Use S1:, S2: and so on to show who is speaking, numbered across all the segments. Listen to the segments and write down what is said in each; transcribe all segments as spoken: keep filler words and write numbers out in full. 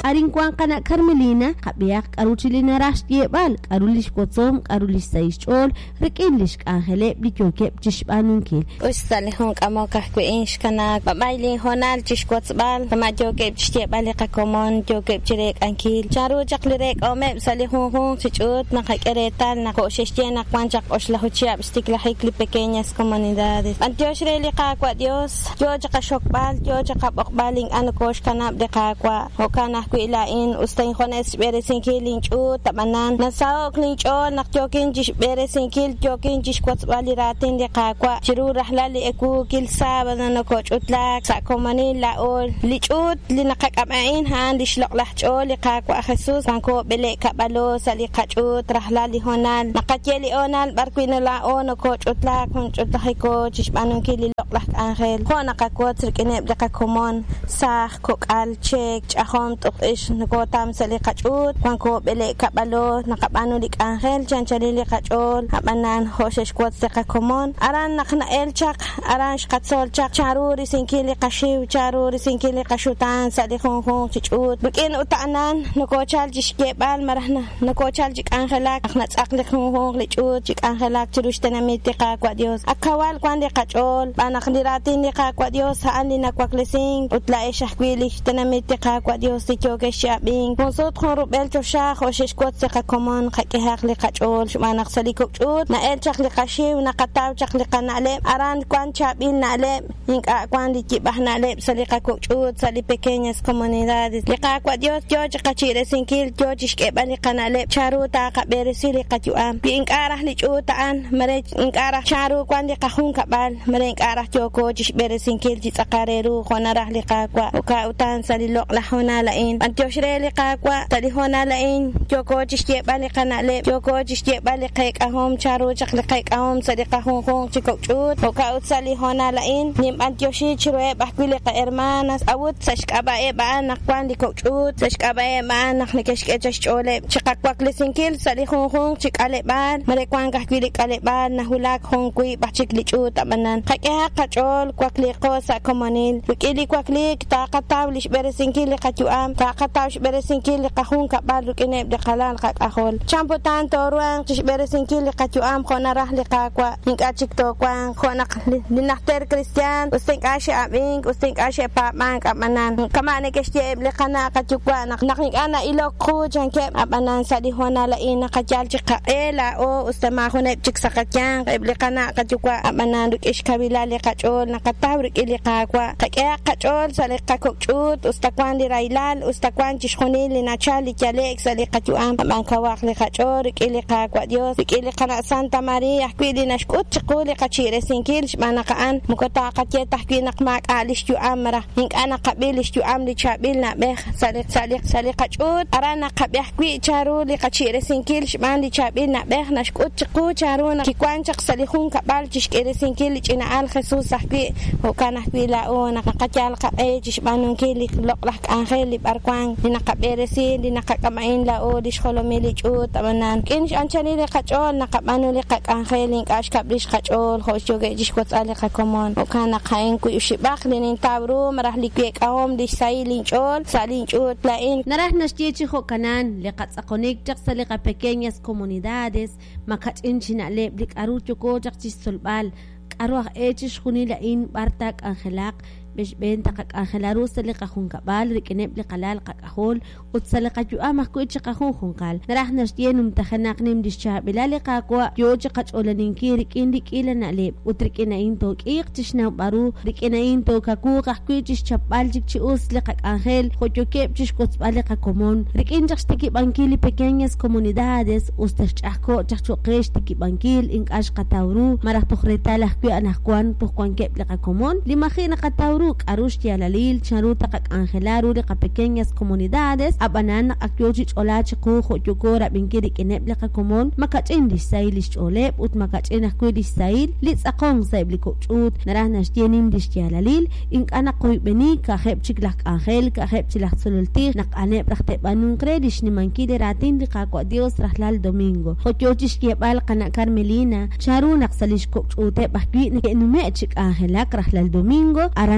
S1: arin kwan kana Carmelina qabiaq qaruchilina rashtiebal qarulish kotzom qarulish saychol riqilish Angele blikyoke bchishbanunkil
S2: ustalihon qamoka kuinsh kana babaili honal chishkotsbal tamajoke bchtiebal qakomon joke bchirek ankil charu chaqlirek ome salihon hon chichut naqakeretal naqoshishtiena kwanchaq oshlahuchia bstiklahikli pequeñas comunidades antioshre Qaqwa Dios yo chaqashokbal yo chaqabokbaling anokosh kanab de Qaqwa okana kuilain ustain khones beresinkilin chu tabanan nasao klinchol naqjokin jish beresinkil jokin jish kwatsbaliratin de Qaqwa chiru rahlali eku kil sabana nokoch utlak sakomani laol lichut linaqaqamain han lishlaqlahchol Qaqwa Jesus kanko bele kabalo saliqachut rahlali honal naqacheli onal barkuina la onokoch utlak hunchutahiko chishbanunkil Lak Angel kona kakot rikine bdaka komon sah kokal chek chahom tokish nakotam sali kachut kwanko bele kabalo nakabano lik Angel chanchali li kachol habanan hoshesh kwot seka komon aran nakna el chak aran shkatsol chak charuri sinkili kashiw charuri sinkili kashutan sali khon khon chichut bikin utanan nakochal jishkebal marahna nakochal jik Angelak nakna tsakli khon khon lichut jik Angelak chirushtana mitika kwa Dios akawal kwande kachol Nakhliratin ni Qaqwa Dios saan ni nakwaklising utla ishahkwili tanamiti Qaqwa Dios tichoke shabing consot khorubel chosha khoshishkwat seka komon khakehaq li qachol shmanak salikuk chut na el chakli qashiw na qataw chakli qanale aran kwan chabil nale inka kwan li kibahnale salika chut sali pequeñas comunidades li Qaqwa Dios yo chaqachire sinkil yo chishkebali qanale charu ta qaberisi li qajuam bi inkarah li chutaan mare inkarah charu kwan li qahun kabal mare inkarah Joko jish beresinkil jit akareru khona rahli Qaqwa uka utan salilok lahona lain antioshre li Qaqwa talihona lain joko jish yebali kanale joko jish yebali qaik ahom charu chakli qaik ahom sadiqa hon hon chikok chut uka utsali hona lain nim antioshi chirwe bahkwili qa hermanas awut sashkaba e ba nakwan likok chut sashkaba e ba naknikesh kechash chole chikakwak lisinkil sali hon hon chikale ban marekwan kahkwili kale ban nahulak hon kui bachik li chut amanan qaqeha Kachol kwakli qosa komonil wikili kwakli taqataw lish beresinkil qajuam taqataw beresinkil qahun kabal rukine de qalal qaqahol champutan toruan tish beresinkil qajuam khona rahli Qaqwa hinka chikto kwang khona linakter Christian usting ashe abing usting ashe pa man kamanan kamane keshje le qana qachukwa naknik ana ilo khu janke abanan sadi hona la ina qachal chiqa ela o ustama khone chiksakakyan ible qana qachukwa abanan dukish kabila Qachol nakatawrik ili Qaqwa qaqea qachol sali qakokchut ustakwan li railal ustakwan chishkhoni li nachali kyalek sali qajuam mankawaq li qachol ili Qaqwa Dios ili qana Santa Maria kwili nashkut chiquli qachire sinkil shmanaqan mukata qatye tahki naqmak alish ju amra hink ana qabilish ju amli chabil na beh sali sali sali qachut arana qabih kwi charu li qachire sinkil shman li chabil na beh nashkut chiqu charuna kikwan chaq sali khun kabal chishkire sinkil china al Jesus sahki ukana pila o nakakachal ka e chishbanun kili loklah Angel barkwang dinakaberesi dinakakamain la o dishkolomili chut amanan kin anchani le qachol nakabanu le Angel inkash kablish qachol khosjoge dishkwat ale qakomon ukana qain ku ushibaq linin tabru marahli kwek ahom dishailin chol salin chut lain
S1: narah nashtichi khokanan le qatsaqonik taqsali qa pequeñas comunidades makachin chinale blik aruchoko taqchisolbal Arwah echish khunila in bartak Angelak bish benta qak Angelaru sali qahun kabal rikineb li qalal qaqahol utsali qajua mahku ichi qahun khunqal narah nashtienum tahanaqnim dishchabila li Qaqwa yochi qacholaninki rikin dikila naleb utrikina in tok iqtishna baru rikina in tok kaku qahku ichish chapal jikchi usli qak Angel khochokeb chish kotsbali qakomon rikin jaxtiki bankili pequeñas comunidades ustashchaqko chaqchoqish tiki bankil inkash qatawru marah tukhretala anakwan pukwan kep li qakomon limajina qatawruk arushti alalil charuta qak Angelaru li pequeñas comunidades abanan akyochi cholachi qu khochukora binkiri kineb li qakomon makachin li sayl choleb ut makachin akwi li sayl li tsaqon sayb li kochut narahna shtienim li shtialalil ink ana qoy beni ka kheb chiklak Angel ka kheb chilak solulti nak ane prakhte banun kredish ni mankide ratin li Qaqwa Dios rahlal domingo khochochi shtiebal qana Carmelina charu naqsalish kochute bahki ni nume chik Angelak rahlal domingo arana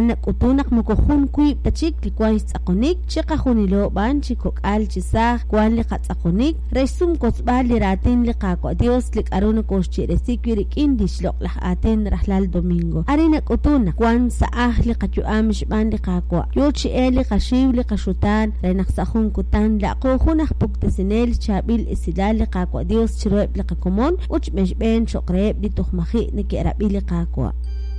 S1: anak utunak mukujun kuy tachik likuan tsakonik chika junilo ban chikok al chisaj kuan li qatsakonik resum kosbal li ratin li qaqwa Dios li aruna koshchire sikwirik indish loqlah aten rahlal domingo arinak utunak kuan saah li qachuam shban li qaqwa yochi eli qashiw li qashutan renak sahun kutan la qojunak puktasinel chabil isilal li qaqwa Dios chiroeb li qakomon uch meshben shoqreb li tuhmaji ni kerabili qaqwa